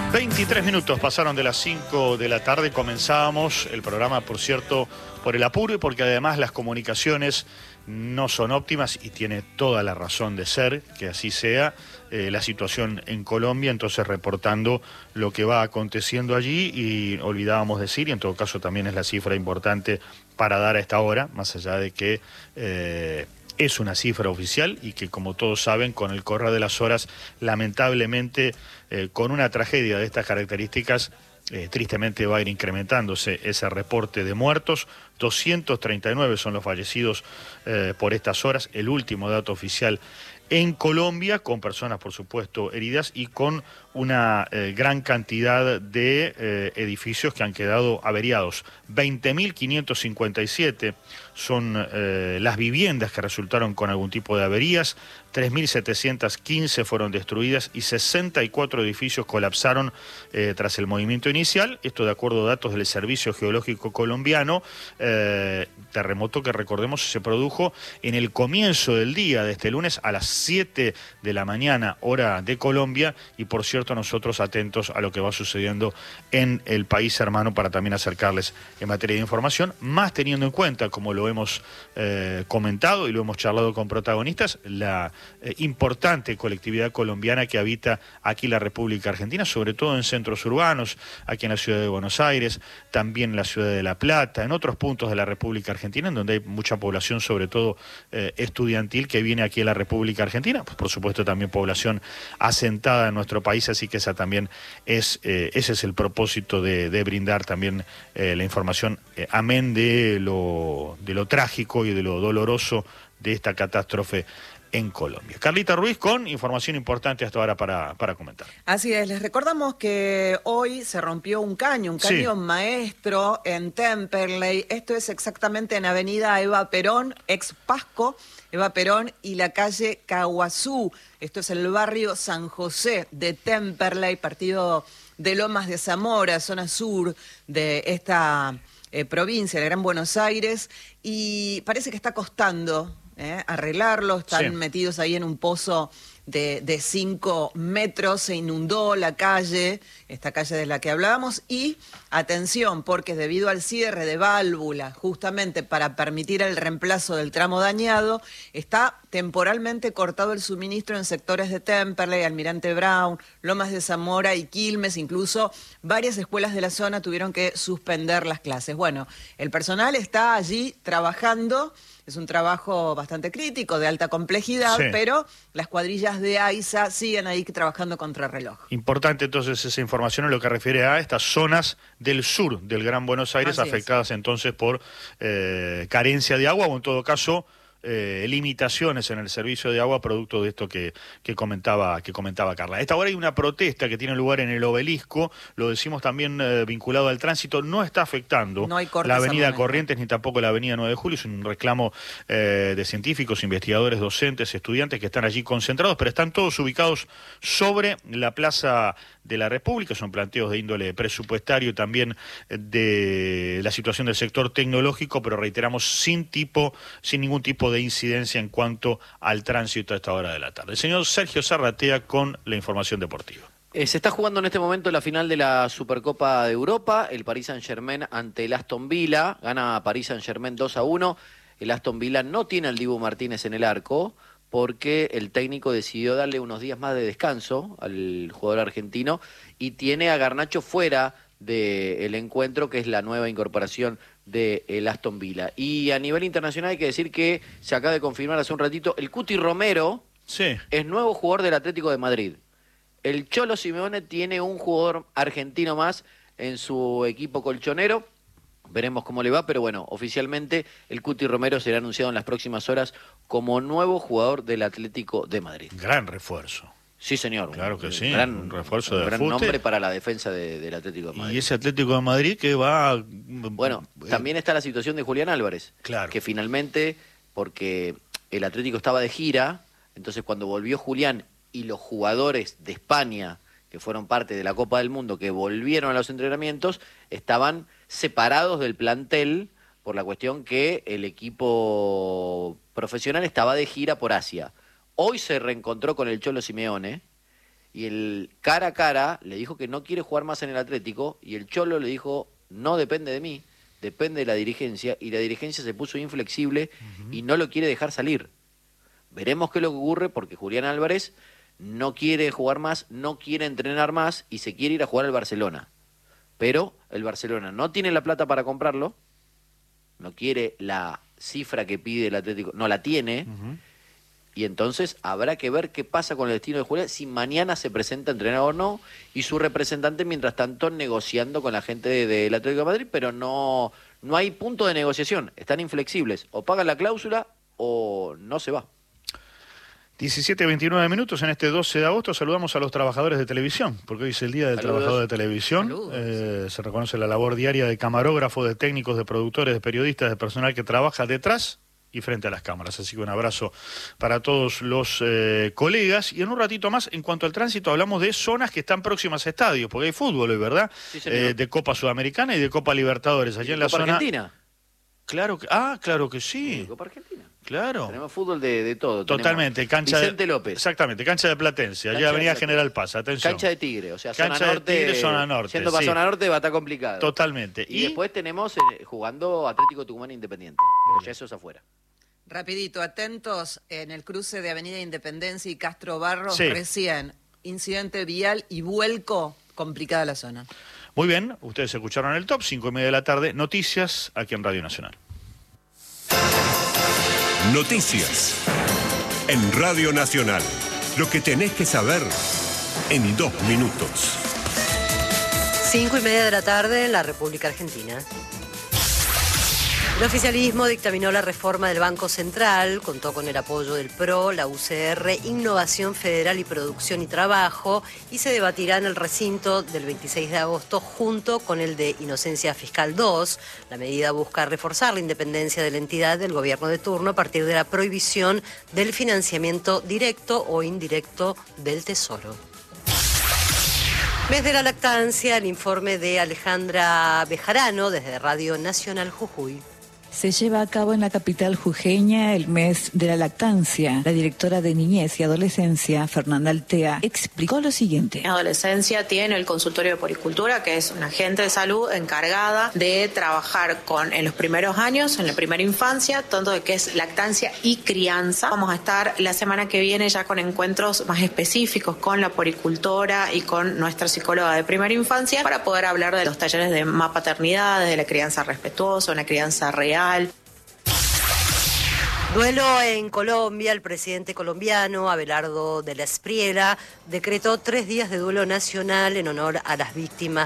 23 minutos pasaron de las 5 de la tarde, comenzábamos el programa, por cierto, por el apuro y porque además las comunicaciones no son óptimas y tiene toda la razón de ser, que así sea, la situación en Colombia, entonces reportando lo que va aconteciendo allí y olvidábamos decir, y en todo caso también es la cifra importante para dar a esta hora, más allá de que es una cifra oficial y que, como todos saben, con el correr de las horas, lamentablemente, con una tragedia de estas características, tristemente va a ir incrementándose ese reporte de muertos. 239 son los fallecidos por estas horas, el último dato oficial en Colombia, con personas, por supuesto, heridas y con una gran cantidad de edificios que han quedado averiados. 20.557 son las viviendas que resultaron con algún tipo de averías, 3.715 fueron destruidas y 64 edificios colapsaron tras el movimiento inicial. Esto de acuerdo a datos del Servicio Geológico Colombiano, terremoto que recordemos se produjo en el comienzo del día de este lunes a las 7 de la mañana, hora de Colombia, y por cierto nosotros atentos a lo que va sucediendo en el país hermano para también acercarles en materia de información, más teniendo en cuenta, como lo hemos comentado y lo hemos charlado con protagonistas, la importante colectividad colombiana que habita aquí la República Argentina, sobre todo en centros urbanos, aquí en la ciudad de Buenos Aires, también en la ciudad de La Plata, en otros puntos de la República Argentina, en donde hay mucha población, sobre todo estudiantil, que viene aquí a la República Argentina, pues por supuesto también población asentada en nuestro país, así que esa también es, ese es el propósito de brindar también la información, amén de lo trágico y de lo doloroso de esta catástrofe en Colombia. Carlita Ruiz con información importante hasta ahora para comentar. Así es, les recordamos que hoy se rompió un caño maestro en Temperley. Esto es exactamente en Avenida Eva Perón, ex Pasco, Eva Perón y la calle Caguazú. Esto es el barrio San José de Temperley, partido de Lomas de Zamora, zona sur de esta provincia, de Gran Buenos Aires, y parece que está costando arreglarlo. Están metidos ahí en un pozo de 5 metros, se inundó la calle, esta calle de la que hablábamos, y atención, porque debido al cierre de válvula, justamente para permitir el reemplazo del tramo dañado, está temporalmente cortado el suministro en sectores de Temperley, Almirante Brown, Lomas de Zamora y Quilmes. Incluso varias escuelas de la zona tuvieron que suspender las clases. Bueno, el personal está allí trabajando. Es un trabajo bastante crítico, de alta complejidad, pero las cuadrillas de AISA siguen ahí trabajando contra reloj. Importante entonces esa información en lo que refiere a estas zonas del sur del Gran Buenos Aires, afectadas entonces por carencia de agua o en todo caso limitaciones en el servicio de agua producto de esto que comentaba Carla. A esta hora hay una protesta que tiene lugar en el Obelisco, lo decimos también vinculado al tránsito, no está afectando la avenida Corrientes ni tampoco la avenida 9 de Julio, es un reclamo de científicos, investigadores, docentes, estudiantes que están allí concentrados, pero están todos ubicados sobre la Plaza de la República. Son planteos de índole presupuestario, también de la situación del sector tecnológico, pero reiteramos sin ningún tipo de incidencia en cuanto al tránsito a esta hora de la tarde. El señor Sergio Zarratea con la información deportiva. Se está jugando en este momento la final de la Supercopa de Europa, el Paris Saint-Germain ante el Aston Villa, gana Paris Saint-Germain 2-1, el Aston Villa no tiene al Dibu Martínez en el arco, porque el técnico decidió darle unos días más de descanso al jugador argentino y tiene a Garnacho fuera del encuentro, que es la nueva incorporación del Aston Villa. Y a nivel internacional hay que decir que se acaba de confirmar hace un ratito, el Cuti Romero es nuevo jugador del Atlético de Madrid. El Cholo Simeone tiene un jugador argentino más en su equipo colchonero. Veremos cómo le va, pero bueno, oficialmente el Cuti Romero será anunciado en las próximas horas como nuevo jugador del Atlético de Madrid. Gran refuerzo. Sí, señor. Claro que sí, un refuerzo de gran nombre para la defensa del Atlético de Madrid. Y ese Atlético de Madrid que va... Bueno, también está la situación de Julián Álvarez. Claro. Que finalmente, porque el Atlético estaba de gira, entonces cuando volvió Julián y los jugadores de España, que fueron parte de la Copa del Mundo, que volvieron a los entrenamientos, estaban separados del plantel por la cuestión que el equipo profesional estaba de gira por Asia. Hoy se reencontró con el Cholo Simeone Y el cara a cara le dijo que no quiere jugar más en el Atlético, y el Cholo le dijo, no depende de mí, depende de la dirigencia, y la dirigencia se puso inflexible y no lo quiere dejar salir. Veremos qué es lo que ocurre, porque Julián Álvarez no quiere jugar más, no quiere entrenar más y se quiere ir a jugar al Barcelona. Pero el Barcelona no tiene la plata para comprarlo, no quiere la cifra que pide el Atlético, no la tiene, y entonces habrá que ver qué pasa con el destino de Julián, si mañana se presenta a entrenar o no, y su representante mientras tanto negociando con la gente del Atlético de Madrid, pero no hay punto de negociación, están inflexibles, o pagan la cláusula o no se va. 17:29 minutos en este 12 de agosto. Saludamos a los trabajadores de televisión, porque hoy es el Día del Trabajador de Televisión. Se reconoce la labor diaria de camarógrafos, de técnicos, de productores, de periodistas, de personal que trabaja detrás y frente a las cámaras. Así que un abrazo para todos los colegas. Y en un ratito más, en cuanto al tránsito, hablamos de zonas que están próximas a estadios, porque hay fútbol hoy, ¿verdad? Sí, señor. De Copa Sudamericana y de Copa Libertadores. Allí en la Copa zona... Argentina. Claro que sí. Copa Argentina. Claro. Tenemos fútbol de todo. Totalmente. Tenemos Cancha Vicente López. Exactamente, cancha de Platense. Allí Cancha Avenida de General Paz, atención. Cancha de Tigre, o sea, Cancha zona norte. de Tigre, zona norte. Siendo para sí. zona norte va a estar complicado. Totalmente. Y después tenemos jugando Atlético Tucumán Independiente. Pero ya eso es afuera. Rapidito, atentos, en el cruce de Avenida Independencia y Castro Barros, Sí. recién, incidente vial y vuelco, complicada la zona. Muy bien, ustedes escucharon el top, 5:30 de la tarde, noticias aquí en Radio Nacional. Noticias en Radio Nacional. Lo que tenés que saber en 2 minutos. 5:30 de la tarde en la República Argentina. El oficialismo dictaminó la reforma del Banco Central, contó con el apoyo del PRO, la UCR, Innovación Federal y Producción y Trabajo, y se debatirá en el recinto del 26 de agosto junto con el de Inocencia Fiscal 2. La medida busca reforzar la independencia de la entidad del gobierno de turno a partir de la prohibición del financiamiento directo o indirecto del Tesoro. Mes de la lactancia, el informe de Alejandra Bejarano desde Radio Nacional Jujuy. Se lleva a cabo en la capital jujeña el mes de la lactancia. La directora de Niñez y Adolescencia, Fernanda Altea, explicó lo siguiente. En adolescencia tiene el consultorio de poricultura, que es una agente de salud encargada de trabajar en los primeros años, en la primera infancia, tanto de que es lactancia y crianza. Vamos a estar la semana que viene ya con encuentros más específicos con la poricultora y con nuestra psicóloga de primera infancia para poder hablar de los talleres de más paternidades, de la crianza respetuosa, una crianza real. Duelo en Colombia. El presidente colombiano, Abelardo de la Espriella, decretó 3 días de duelo nacional en honor a las víctimas